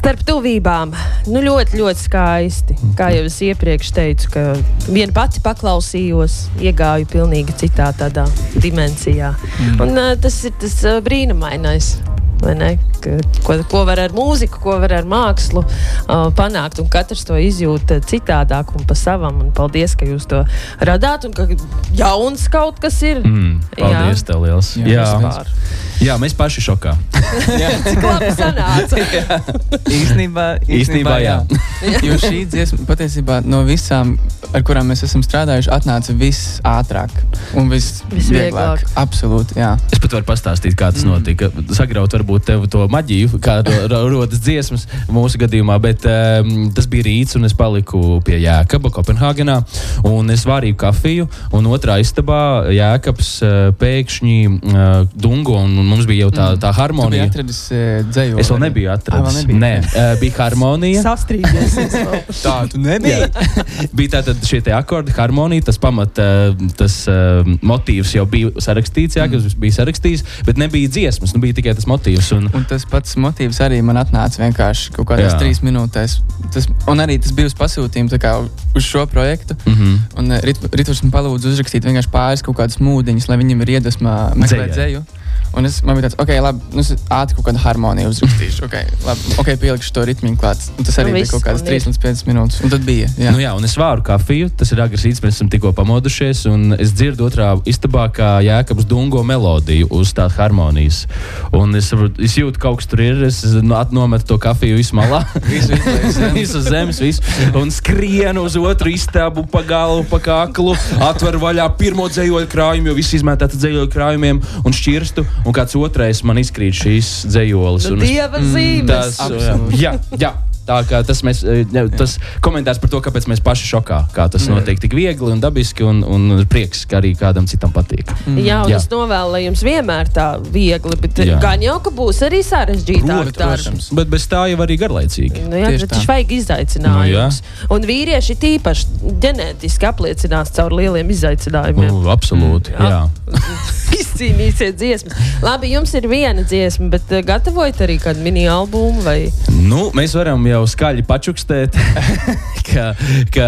Starp tuvībām. Nu, ļoti, ļoti skaisti. Kā jau es iepriekš teicu, ka viena pati paklausījos, iegāju pilnīgi citā tādā dimensijā. Un tas ir tas brīnumainais. Vai ne? Ko var ar mūziku, ko var ar mākslu panākt, un katrs to izjūt citādāk un pa savam, un paldies, ka jūs to radāt, un ka jauns kaut kas ir. Paldies tev liels. Jā, mēs paši šokā. Cik labi sanāca. Īstenībā jā. Jo šī dziesma patiesībā no visām, ar kurām mēs esam strādājuši, atnāca viss ātrāk un visvieglāk. Absolūti, jā. Es pat varu pastāstīt, kā tas notika. Sagraut varbūt tev to maģiju, kā rodas dziesmas mūsu gadījumā, bet tas bija rīts, un es paliku pie Jēkaba Kopenhāgenā, un es vārīju kafiju, un otrā istabā Jēkabs pēkšņi dungo, un mums bija jau tā harmonija. Tu biji atradis dzējoli? Es vēl nebiju atradis. Nē, bija harmonija. Sastrīdies. Tā, tu nebija? Bija tātad šie te akordi, harmonija, tas tas motīvs jau bija sarakstīts, Jēkabs bija sarakstījis, bet nebija dziesmas, bija tikai tas motīvs. Un tas pats motīvs arī man atnāca vienkārši kaut kādās 3 minūtēs. Un arī tas bija uz pasūtījumu tā kā uz šo projektu. Un Ritvars man palūdza uzrakstīt vienkārši pāris kaut kādas mūdiņas, lai viņam ir iedvesma meklēt dzeju. Un man bija tāds, labi, ātri kaut kādu harmoniju uzrakstīšu. Labi, pielikšu to ritmiņu klāt. Un tas arī bija kaut kādas 3-5 minūtes. Un tad bija, jā. Nu jā, un es vāru kafiju, tas ir agrs rīts, mēs esam tikko pamodušies, un es dzirdu otrā istabā, kā Jēkabs dungo melodiju uz tās harmonijas. Un es jūtu, kaut kas tur ir, es nometu to kafiju visu malā. Visu zemes, visu. Un skrienu uz otru istabu, pa galvu, pa kaklu, atveru vaļā pirmo dzējoļu krājumu, jo visi izmētāti dzējoļu krājumiem un šķirstu. Un kāds otrais man izkrīt šīs dzējoles. Dieva zīmes! Jā. Tā kā tas komentārs par to, kāpēc mēs paši šokā, kā tas notiek tik viegli un dabiski un prieks, ka arī kādam citam patīk. Jā, un es novēlu, lai jums vienmēr tā viegli, bet gan jau, ka būs arī sarežģītāk darbs. Bet bez tā jau arī garlaicīgi. Nu jā, bet taču vajag izaicinājums. Un vīrieši tīpaši ģenētiski apliecinās caur lieliem izaicinājumiem. Absolūti, jā. Izcīnīsiet dziesmas. Labi, jums ir viena dziesma, bet gatavojat arī kādu mini-albumu vai? Nu, mēs varam jau skaļi pačukstēt, ka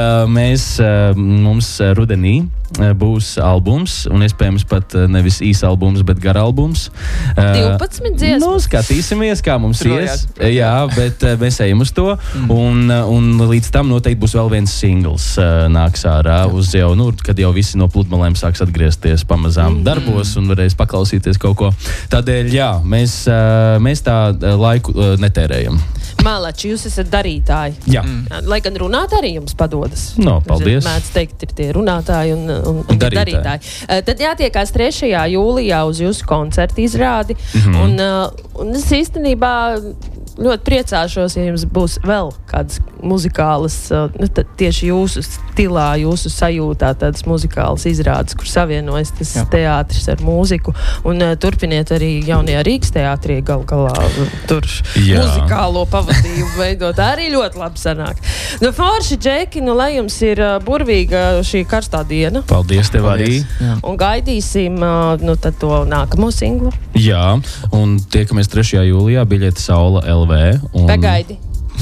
mums rudenī būs albums, un iespējams pat nevis īs albums, bet gar albums. 12 dziesmas? Nu, skatīsimies, kā mums ies. Jā, bet mēs ejam uz to, un līdz tam noteikti būs vēl viens singls nāks ārā, uz jau, kad jau visi no pludmalēm sāks atgriezties pamazām darbos un varēs paklausīties kaut ko. Tādēļ, jā, mēs tā laiku netērējam. Mālači, jūs esat darītāji. Jā. Lai gan runāt arī jums padodas. Paldies. Mēdz teikt, ir tie runātāji un darītāji. Tad jātiekās 3. jūlijā uz jūsu koncertu izrādi. Un es īstenībā ļoti priecāšos, ja jums būs vēl kādas muzikālas, tieši jūsu stilā, jūsu sajūtā tādas muzikālas izrādes, kur savienojas tas teātris ar mūziku. Un turpiniet arī jaunajā Rīgas teātrī galā tur muzikālo pavadījumu veidot. Arī ļoti labi sanāk. Forši, Džeki, lai jums ir burvīga šī karstā diena. Paldies tev arī. Un gaidīsim tad to nākamo singlu. Jā, un tiekamies 3. jūlijā biļete Saula LV. Pagaidi.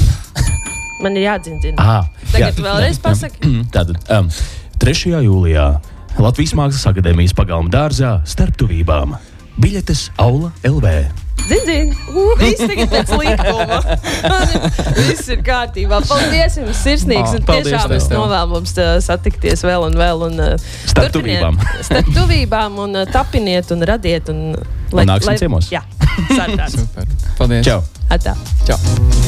Man ir jādzindzina. Tagad vēlreiz pasaki. Tātad, 3. jūlijā Latvijas Mākslas akadēmijas pagalma dārzā starp tuvībām. Biļetes Aula LV. Dzin. Viss tagad pēc likuma. Viss ir kārtībā. Paldies jums sirsnīgs. Un tiešām es novēlu mums satikties vēl un vēl. Starp tuvībām. Starp tuvībām un tapiniet un radiet. Un nāksim ciemos. Jā, sārdāt. Super. Paldies. Čau. Atā. Čau.